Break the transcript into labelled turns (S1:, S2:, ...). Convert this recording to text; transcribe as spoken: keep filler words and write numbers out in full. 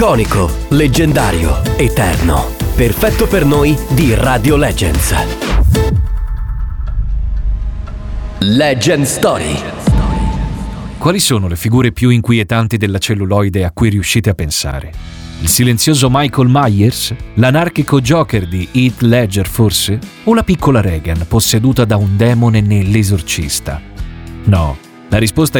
S1: Iconico, leggendario, eterno. Perfetto per noi di Radio Legends. Legend Story.
S2: Quali sono le figure più inquietanti della celluloide a cui riuscite a pensare? Il silenzioso Michael Myers? L'anarchico Joker di Heath Ledger forse? O la piccola Regan posseduta da un demone nell'Esorcista? No, la risposta